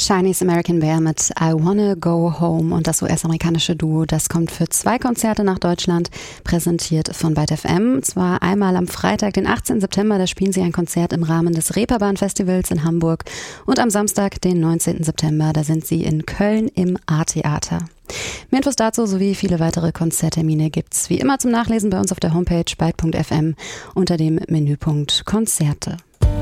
Chinese American Bear mit I Wanna Go Home und das US-amerikanische Duo, das kommt für 2 Konzerte nach Deutschland, präsentiert von Byte FM. Zwar einmal am Freitag, den 18. September, da spielen sie ein Konzert im Rahmen des Reeperbahn-Festivals in Hamburg und am Samstag, den 19. September, da sind sie in Köln im A-Theater. Mehr Infos dazu sowie viele weitere Konzerttermine gibt's wie immer zum Nachlesen bei uns auf der Homepage byte.fm unter dem Menüpunkt Konzerte.